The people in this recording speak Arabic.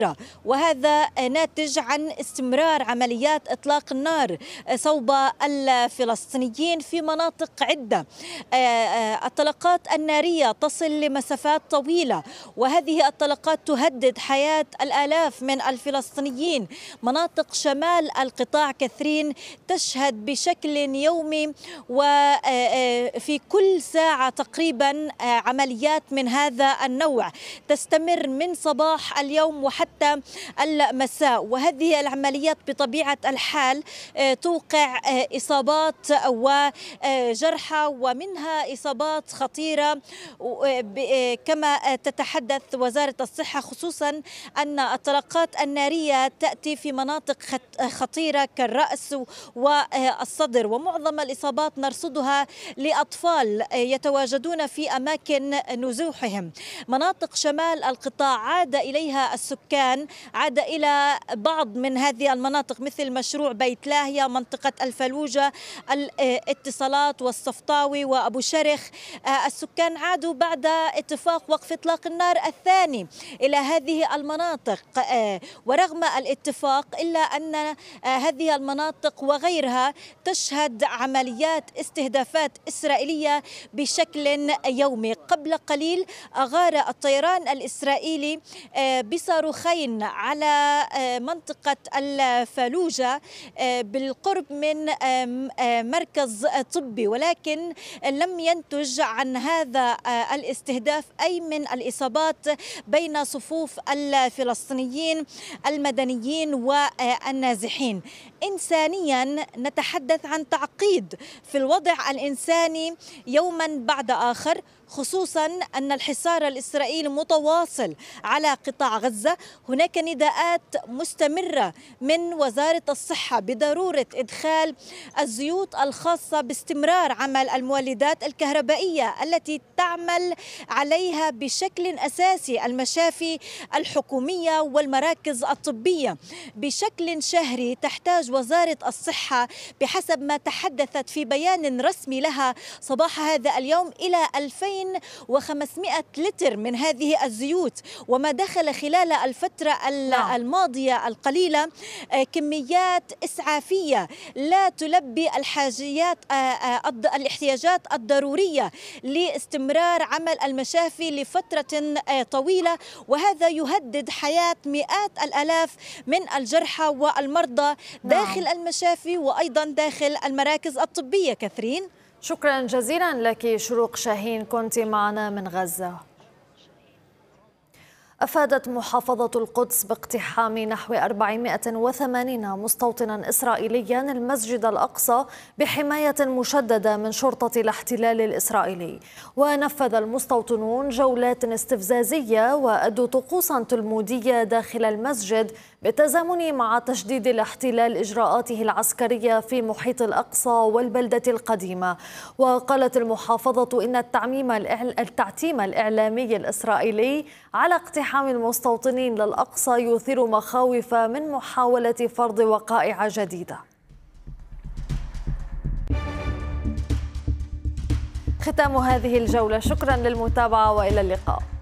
وهذا ناتج عن استمرار عمليات إطلاق النار صوب الفلسطينيين في مناطق عدة. الطلقات النارية تصل لمسافات طويلة، وهذه الطلقات تهدد حياة الآلاف من الفلسطينيين. مناطق شمال القطاع كثرين تشهد بشكل يومي وفي كل ساعة تقريبا عمليات من هذا النوع تستمر من صباح اليوم وحتى المساء، وهذه العمليات بطبيعة الحال توقع إصابات وجرحى ومنها إصابات خطيرة كما تتحدث وزارة الصحة، خصوصا أن الطلقات النارية تأتي في مناطق خطيرة كالرأس والصدر، ومعظم الإصابات نرصدها لأطفال يتواجدون في أماكن نزوحهم. مناطق شمال القطاع عاد إليها السكان، عاد إلى بعض من هذه المناطق مثل مشروع بيت لاهيا، منطقة الفلوجة، الاتصالات والصفطاوي وأبو شرخ. السكان عادوا بعد اتفاق وقف إطلاق النار الثاني إلى هذه المناطق، ورغم الاتفاق إلا أن هذه المناطق وغيرها تشهد عمليات استهدافات إسرائيلية بشكل يومي. قبل قليل أغار الطيران الإسرائيلي بصاروخين على منطقة الفلوجة بالقرب من مركز طبي، ولكن لم ينتج عن هذا الاستهداف أي من الإصابات بين صفوف الفلسطينيين المدنيين والنازحين. إنسانيا نتحدث عن تعقيد في الوضع الإنساني يوما بعد آخر، خصوصا أن الحصار الإسرائيلي متواصل على قطاع غزة. هناك نداءات مستمرة من وزارة الصحة بضرورة إدخال الزيوت الخاصة باستمرار عمل المولدات الكهربائية التي تعمل عليها بشكل أساسي المشافي الحكومية والمراكز الطبية بشكل شهري. تحتاج وزارة الصحة بحسب ما تحدثت في بيان رسمي لها صباح هذا اليوم إلى 2500 لتر من هذه الزيوت، وما دخل خلال الفترة الماضية القليلة كميات إسعافية لا تلبي الاحتياجات الضرورية لاستمرار عمل المشافي لفترة طويلة، وهذا يهدد حياة مئات الآلاف من الجرحى والمرضى داخل المشافي وأيضا داخل المراكز الطبية. كثرين، شكرا جزيلا لك شروق شاهين، كنت معنا من غزة. أفادت محافظة القدس باقتحام نحو 480 مستوطنا إسرائيليا المسجد الأقصى بحماية مشددة من شرطة الاحتلال الإسرائيلي، ونفذ المستوطنون جولات استفزازية وأدوا طقوسا تلمودية داخل المسجد بالتزامن مع تشديد الاحتلال إجراءاته العسكرية في محيط الأقصى والبلدة القديمة. وقالت المحافظة إن التعتيم الإعلامي الإسرائيلي على اقتحام المستوطنين للأقصى يثير مخاوف من محاولة فرض وقائع جديدة. ختام هذه الجولة، شكرا للمتابعة وإلى اللقاء.